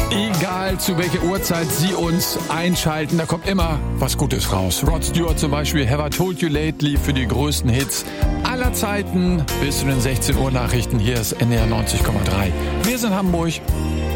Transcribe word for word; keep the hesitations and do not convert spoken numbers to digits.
Egal zu welcher Uhrzeit Sie uns einschalten, da kommt immer was Gutes raus. Rod Stewart zum Beispiel, Have I Told You Lately für die größten Hits aller Zeiten bis zu den sechzehn Uhr Nachrichten. Hier ist N D R neunzig Komma drei. Wir sind Hamburg.